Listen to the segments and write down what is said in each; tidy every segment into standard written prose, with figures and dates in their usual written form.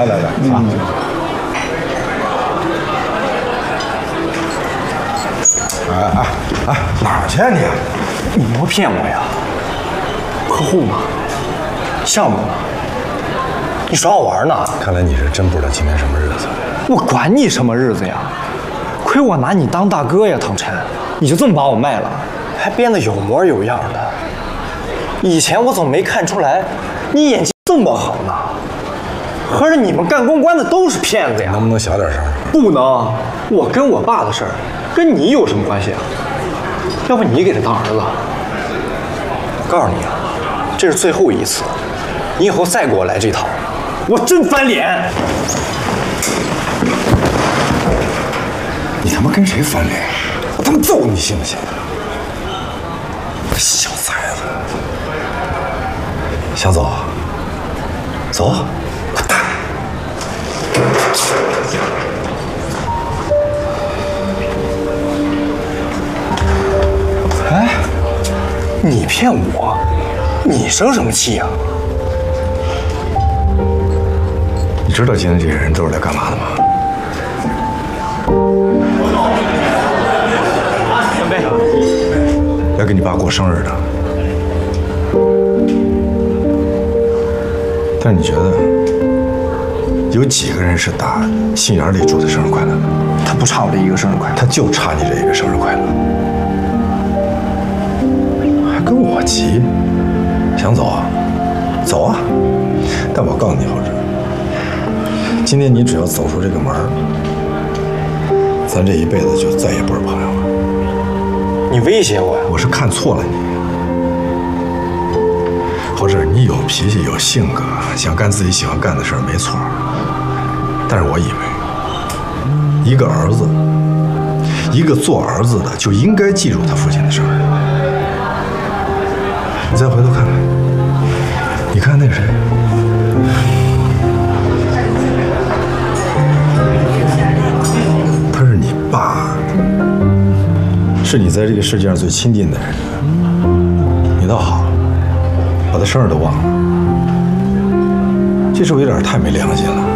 来来来啊！哎，哪儿去啊你？ 你不骗我呀？客户吗？项目吗？你耍我玩呢？ 看来你是真不知道今天什么日子。 我管你什么日子呀！亏我拿你当大哥呀，唐晨，你就这么把我卖了，还编得有模有样的。以前我怎么没看出来，你演技这么好呢？合着你们干公关的都是骗子呀？ 能不能小点声？ 不能，我跟我爸的事儿，跟你有什么关系啊？要不你给他当儿子？我告诉你啊，这是最后一次，你以后再给我来这套，我真翻脸！ 你他妈跟谁翻脸？我他妈揍你信不信？小崽子！想走？走！滚蛋！ 哎，你骗我，你生什么气呀？ 你知道今天这些人都是来干嘛的吗？ 准备。 来给你爸过生日的。但是你觉得有几个人是打心眼里祝他生日快乐的？ 他不差我这一个生日快乐， 他就差你这一个生日快乐，还跟我急？想走啊？走啊！但我告诉你，郝志，今天你只要走出这个门，咱这一辈子就再也不是朋友了。 你威胁我呀？ 我是看错了你。郝志，你有脾气，有性格，想干自己喜欢干的事儿，没错。但是我以为，一个儿子，一个做儿子的就应该记住他父亲的生日。你再回头看看，你看那个谁，他是你爸，是你在这个世界上最亲近的人。你倒好，把他生日都忘了，这是不是有点太没良心了？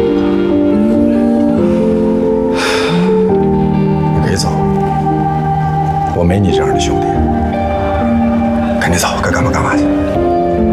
你可以走，我没你这样的兄弟，赶紧走，该干嘛干嘛去。